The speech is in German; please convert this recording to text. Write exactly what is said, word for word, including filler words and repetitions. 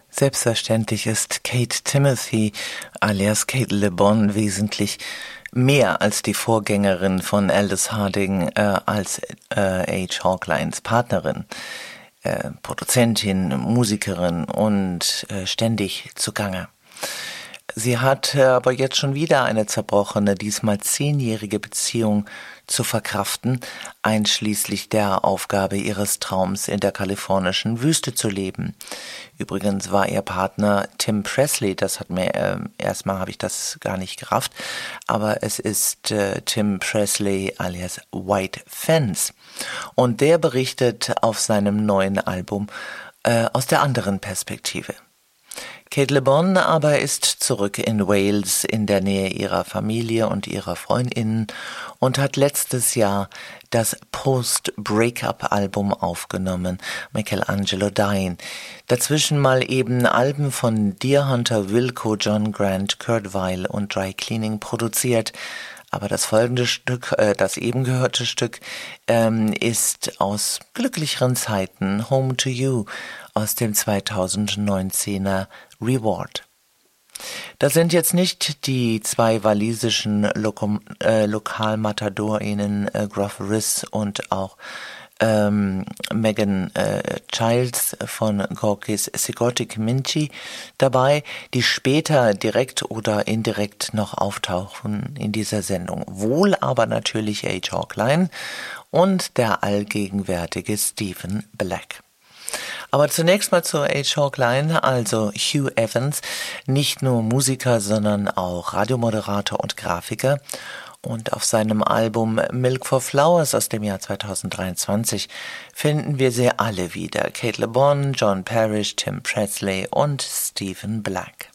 Selbstverständlich ist Kate Timothy alias Kate Le Bon wesentlich mehr als die Vorgängerin von Aldous Harding äh, als äh, H. Hawklines Partnerin, äh, Produzentin, Musikerin und äh, ständig zugange. Sie hat aber jetzt schon wieder eine zerbrochene, diesmal zehnjährige Beziehung zu verkraften, einschließlich der Aufgabe ihres Traums, in der kalifornischen Wüste zu leben. Übrigens war ihr Partner Tim Presley, das hat mir, äh, erstmal habe ich das gar nicht gerafft, aber es ist äh, Tim Presley alias White Fence. Und der berichtet auf seinem neuen Album äh, aus der anderen Perspektive. Kate Le Bon aber ist zurück in Wales in der Nähe ihrer Familie und ihrer Freundinnen und hat letztes Jahr das Post-Breakup-Album aufgenommen, Michelangelo Dying. Dazwischen mal eben Alben von Deerhunter, Wilco, John Grant, Kurt Weill und Dry Cleaning produziert. Aber das folgende Stück, äh, das eben gehörte Stück, ähm, ist aus glücklicheren Zeiten, Home to You, aus dem zweitausendneunzehner Reward. Da sind jetzt nicht die zwei walisischen Lokom- äh, Lokalmatadorinnen äh, Gruff Rhys und auch ähm, Megan äh, Childs von Gorkis Sigotik Minchi dabei, die später direkt oder indirekt noch auftauchen in dieser Sendung. Wohl aber natürlich H. Hawkline und der allgegenwärtige Stephen Black. Aber zunächst mal zu H. Hawkline, also Hugh Evans, nicht nur Musiker, sondern auch Radiomoderator und Grafiker. Und auf seinem Album Milk for Flowers aus dem Jahr zweitausenddreiundzwanzig finden wir sie alle wieder. Kate Le Bon, John Parrish, Tim Presley und Stephen Black.